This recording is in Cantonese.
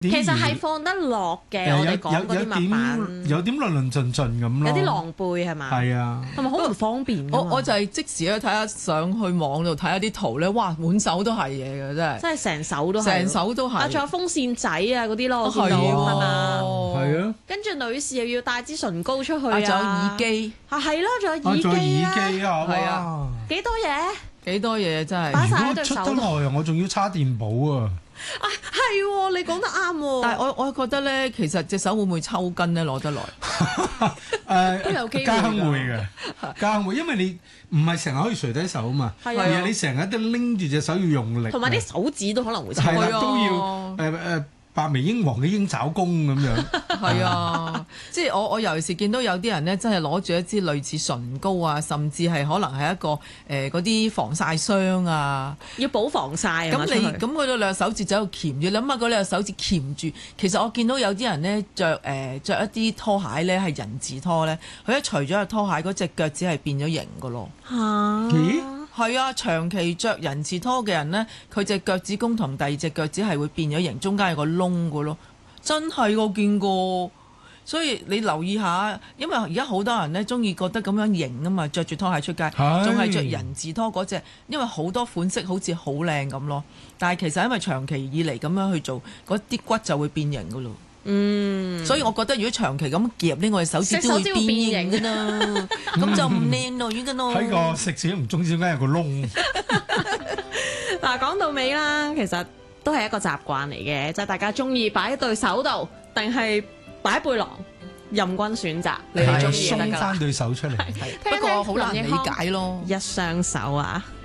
其實係放得落嘅，我哋講嗰啲物品有點論論盡盡咁咯， 有啲狼狽係嘛？ 係啊， 係咪好唔方便㗎嘛？ 我就係即時去睇下上去網度睇下啲圖咧，哇滿手都係嘢嘅真係， 真係成手都係， 成手都係。 啊，仲有風扇仔啊嗰啲咯，我見到係係嘛？ 係啊， 跟住女士又要帶支唇膏出去啊， 仲有耳機啊係咯，仲有仲有耳機耳機啊， 係哇啊！ 幾多嘢？ 幾多嘢真係。 擺晒喺如果出對手度得來啊，我仲要叉電寶啊！ 啊係喎，你講得啱喎。 但係我覺得咧，其實隻手會唔會抽筋咧攞得來？ 都有機會㗎家會嘅，家會，因為你唔係成日可以垂低手啊嘛， 係啊而係你成日都拎住隻手要用力， 同埋啲手指都可能會抽係啦， 係啊都要白眉鷹王嘅鷹爪功咁樣。 係啊，即係我尤其是見到有啲人咧，真係攞住一支類似唇膏啊，甚至係可能係一個嗰啲防曬霜啊。 要補防曬啊嘛。 咁你咁佢兩手指就喺度鉗住，諗下嗰兩手指鉗住。其實我見到有啲人咧着一啲拖鞋咧係人字拖咧，佢一除咗個拖鞋，嗰隻腳趾係變咗形噶咯。 嚇咦？ 係啊，長期着人字拖嘅人咧，佢隻腳趾公同第二隻腳趾係會變咗形，中間有個窿嘅咯，真係我見過。所以你留意下，因為而家好多人咧中意覺得咁樣型啊嘛，着住拖鞋出街，仲係着人字拖嗰隻，因為好多款式好似好靚咁咯。但係其實因為長期以嚟咁樣去做，嗰啲骨就會變形嘅咯。所以我覺得如果長期咁夾呢，我哋手指都會變形㗎啦，咁就唔靚咯，應該咯。 喺個食指同中指中間有個窿。 嗱，講到尾啦，其實都係一個習慣嚟嘅，即係大家中意擺喺對手度，定係擺背囊，任君選擇，你哋中意就得㗎啦。 鬆翻對手出嚟。 不過好難理解咯。 一雙手啊！